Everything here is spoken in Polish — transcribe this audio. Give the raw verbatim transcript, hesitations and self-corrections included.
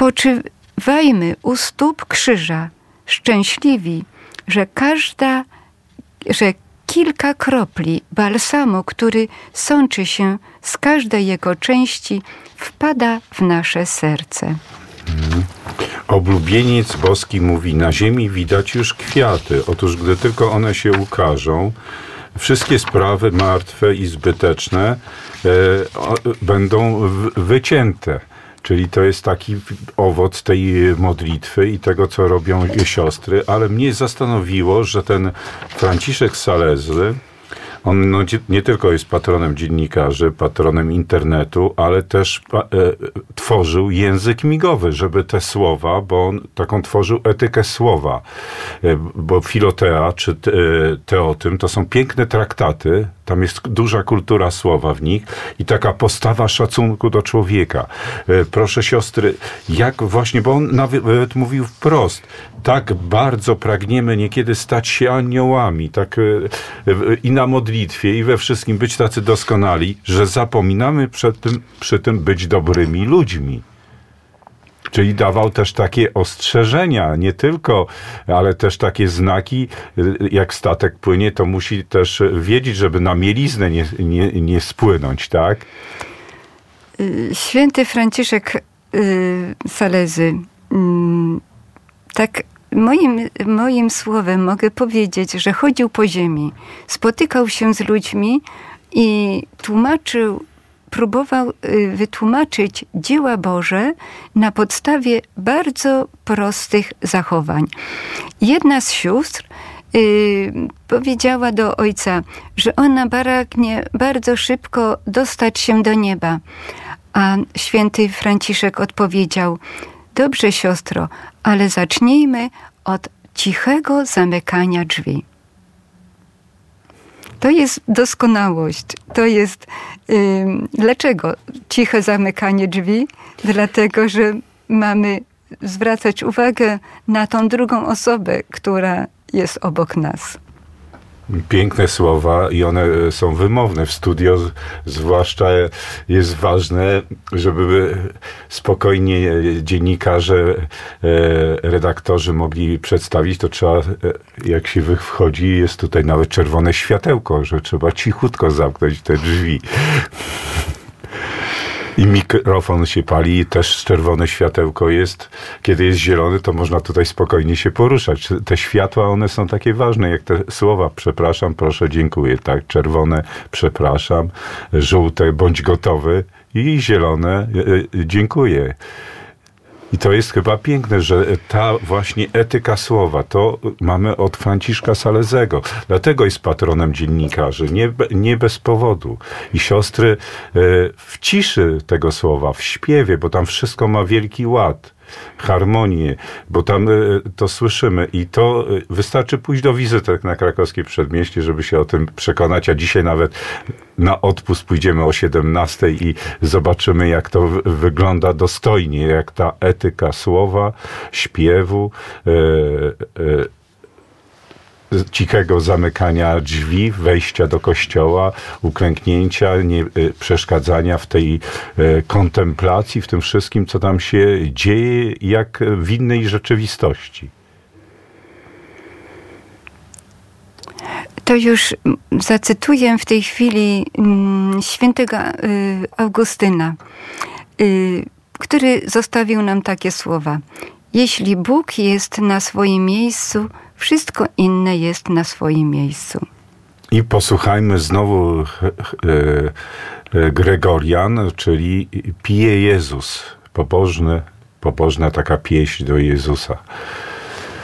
Spoczywajmy u stóp krzyża, szczęśliwi, że każda, że kilka kropli balsamu, który sączy się z każdej jego części, wpada w nasze serce. Hmm. Oblubieniec boski mówi, na ziemi widać już kwiaty. Otóż gdy tylko one się ukażą, wszystkie sprawy martwe i zbyteczne e, o, będą w, wycięte. Czyli to jest taki owoc tej modlitwy i tego, co robią siostry. Ale mnie zastanowiło, że ten Franciszek Salezy, on no, nie tylko jest patronem dziennikarzy, patronem internetu, ale też e, tworzył język migowy, żeby te słowa, bo on taką tworzył etykę słowa. E, bo Filotea czy te, Teotym to są piękne traktaty, tam jest duża kultura słowa w nich i taka postawa szacunku do człowieka. E, proszę siostry, jak właśnie, bo on nawet mówił wprost, tak bardzo pragniemy niekiedy stać się aniołami, tak e, e, i na modlitwie, i we wszystkim być tacy doskonali, że zapominamy przed tym, przy tym być dobrymi ludźmi. Czyli dawał też takie ostrzeżenia, nie tylko, ale też takie znaki, jak statek płynie, to musi też wiedzieć, żeby na mieliznę nie, nie, nie spłynąć, tak? Święty Franciszek Salezy, tak moim, moim słowem mogę powiedzieć, że chodził po ziemi, spotykał się z ludźmi i tłumaczył, próbował wytłumaczyć dzieła Boże na podstawie bardzo prostych zachowań. Jedna z sióstr yy, powiedziała do ojca, że ona pragnie bardzo szybko dostać się do nieba. A święty Franciszek odpowiedział, dobrze siostro, ale zacznijmy od cichego zamykania drzwi. To jest doskonałość. To jest... Yy, dlaczego ciche zamykanie drzwi? Dlatego, że mamy zwracać uwagę na tą drugą osobę, która jest obok nas. Piękne słowa i one są wymowne. W studio zwłaszcza jest ważne, żeby spokojnie dziennikarze, redaktorzy mogli przedstawić. To trzeba, jak się wchodzi, jest tutaj nawet czerwone światełko, że trzeba cichutko zamknąć te drzwi. I mikrofon się pali, też czerwone światełko jest. Kiedy jest zielony, to można tutaj spokojnie się poruszać. Te światła, one są takie ważne, jak te słowa przepraszam, proszę, dziękuję. Tak, czerwone przepraszam, żółte bądź gotowy i zielone dziękuję. I to jest chyba piękne, że ta właśnie etyka słowa, to mamy od Franciszka Salezego. Dlatego jest patronem dziennikarzy, nie, nie bez powodu. I siostry w ciszy tego słowa, w śpiewie, bo tam wszystko ma wielki ład, harmonię, bo tam to słyszymy i to wystarczy pójść do wizytek na Krakowskie Przedmieście, żeby się o tym przekonać, a dzisiaj nawet na odpust pójdziemy o siedemnastej i zobaczymy, jak to w- wygląda dostojnie, jak ta etyka słowa, śpiewu, e, e, cichego zamykania drzwi, wejścia do kościoła, uklęknięcia, nie, przeszkadzania w tej e, kontemplacji, w tym wszystkim, co tam się dzieje, jak w innej rzeczywistości. To już zacytuję w tej chwili mm, świętego y, Augustyna, y, który zostawił nam takie słowa. Jeśli Bóg jest na swoim miejscu, wszystko inne jest na swoim miejscu. I posłuchajmy znowu e, e, Gregorian, czyli Pije Jezus, pobożny, pobożna taka pieśń do Jezusa.